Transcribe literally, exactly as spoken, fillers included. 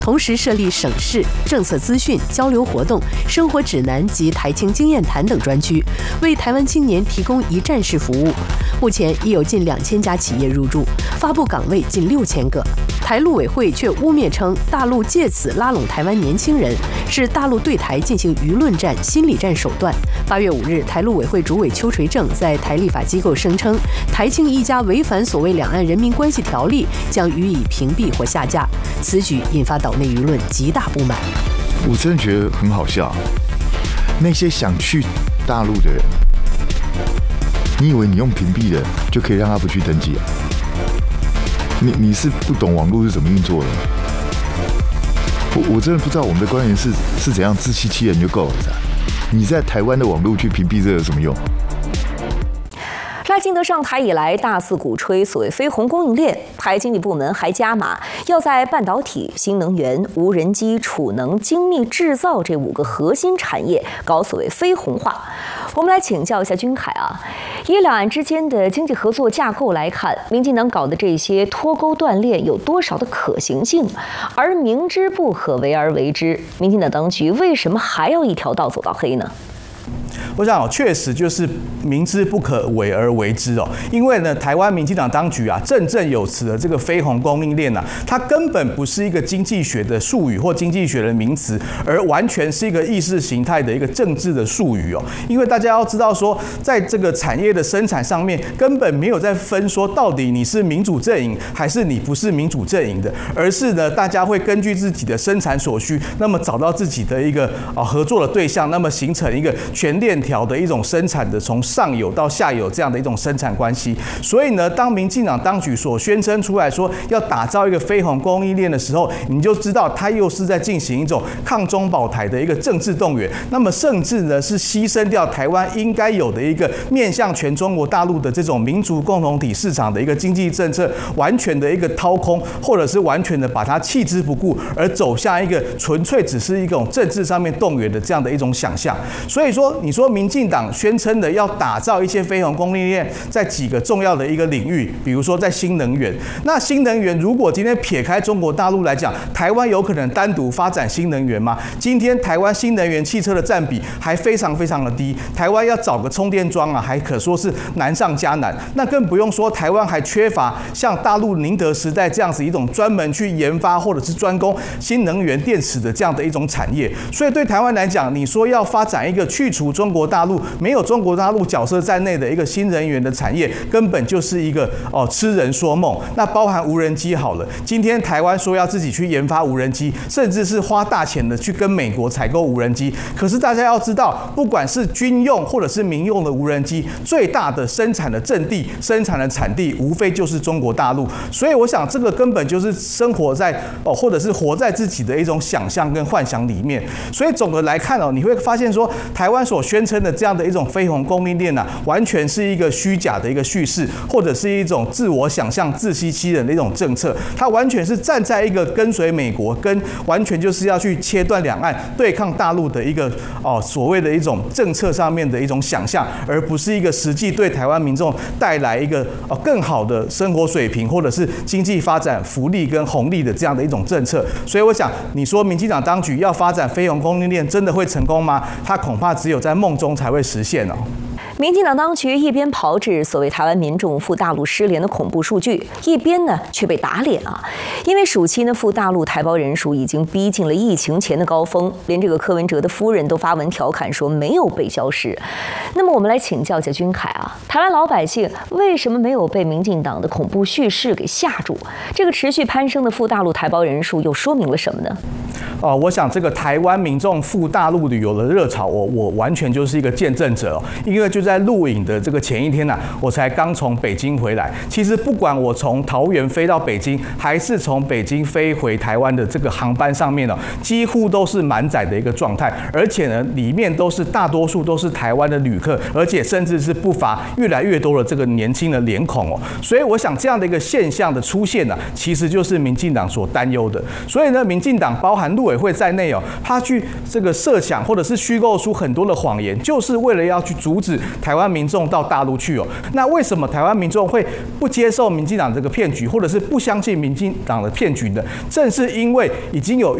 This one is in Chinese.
同时设立省市政策资讯交流活动、生活指南及台青经验谈等专区，为台湾青年提供一站式服务。目前已有近两千家企业入驻，发布岗位近六千个。台陆委会却污蔑称，大陆借此拉拢台湾年轻人，是大陆对台进行舆论战、心理战手段。八月五日，台陆委会主委邱垂正在台立法机构声称，台青一家违反所谓《两岸人民关系条例》，将予以屏蔽或下架。此举引发岛内舆论极大不满。 我真的觉得很好笑，那些想去大陆的人，你以为你用屏蔽的就可以让他不去登记啊？你你是不懂网络是怎么运作的？我我真的不知道我们的官员是是怎样自欺欺人就够了。你在台湾的网络去屏蔽这有什么用？ 赖清德上台以来，大肆鼓吹所谓非红供应链，台经济部门还加码，要在半导体、新能源、无人机、储能、精密制造这五个核心产业搞所谓非红化。我们来请教一下君凯啊，以两岸之间的经济合作架构来看，民进党搞的这些脱钩断链有多少的可行性？而明知不可为而为之，民进党当局为什么还要一条道走到黑呢？ 我想，确实就是明知不可为而为之哦。因为呢，台湾民进党当局啊，振振有词的这个非红供应链啊，它根本不是一个经济学的术语或经济学的名词，而完全是一个意识形态的一个政治的术语哦。因为大家要知道说，在这个产业的生产上面，根本没有在分说到底你是民主阵营还是你不是民主阵营的，而是呢，大家会根据自己的生产所需，那么找到自己的一个啊合作的对象，那么形成一个全链条的一种生产的从上游到下游这样的一种生产关系。所以呢，当民进党当局所宣称出来说要打造一个非红供应链的时候，你就知道他又是在进行一种抗中保台的一个政治动员，那么甚至呢是牺牲掉台湾应该有的一个面向全中国大陆的这种民族共同体市场的一个经济政策，完全的一个掏空，或者是完全的把它弃之不顾，而走向一个纯粹只是一种政治上面动员的这样的一种想象。所以说，你说民进党宣称的要打造一些非红供应链，在几个重要的一个领域，比如说在新能源。那新能源如果今天撇开中国大陆来讲，台湾有可能单独发展新能源吗？今天台湾新能源汽车的占比还非常非常的低，台湾要找个充电桩啊，还可说是难上加难。那更不用说台湾还缺乏像大陆宁德时代这样子一种专门去研发或者是专攻新能源电池的这样的一种产业。所以对台湾来讲，你说要发展一个去除中国大陆没有中国大陆角色在内的一个新能源的产业，根本就是一个哦痴人说梦。那包含无人机好了，今天台湾说要自己去研发无人机，甚至是花大钱的去跟美国采购无人机。可是大家要知道，不管是军用或者是民用的无人机，最大的生产的阵地、生产的产地，无非就是中国大陆。所以我想，这个根本就是生活在哦，或者是活在自己的一种想象跟幻想里面。所以总的来看哦，你会发现说，台湾所宣称的这样的一种非红供应链啊，完全是一个虚假的一个叙事，或者是一种自我想象、自欺欺人的一种政策。它完全是站在一个跟随美国，跟完全就是要去切断两岸、对抗大陆的一个哦所谓的一种政策上面的一种想象，而不是一个实际对台湾民众带来一个哦更好的生活水平，或者是经济发展、福利跟红利的这样的一种政策。所以我想，你说民进党当局要发展非红供应链，真的会成功吗？它恐怕只有在梦中才会实现哦。 民进党当局一边炮制所谓台湾民众赴大陆失联的恐怖数据，一边呢却被打脸啊！因为暑期呢赴大陆台胞人数已经逼近了疫情前的高峰，连这个柯文哲的夫人都发文调侃说没有被消失。那么我们来请教一下君凯啊，台湾老百姓为什么没有被民进党的恐怖叙事给吓住？这个持续攀升的赴大陆台胞人数又说明了什么呢？ 哦，我想这个台湾民众赴大陆旅游的热潮，我我完全就是一个见证者哦，因为就在录影的这个前一天呢、啊，我才刚从北京回来。其实不管我从桃园飞到北京，还是从北京飞回台湾的这个航班上面呢、哦，几乎都是满载的一个状态，而且呢，里面都是大多数都是台湾的旅客，而且甚至是不乏越来越多的这个年轻的脸孔哦。所以我想这样的一个现象的出现呢、啊，其实就是民进党所担忧的。所以呢，民进党包含陆委委会在内哦，他去这个设想或者是虚构出很多的谎言，就是为了要去阻止台湾民众到大陆去哦。那为什么台湾民众会不接受民进党这个骗局，或者是不相信民进党的骗局呢？正是因为已经有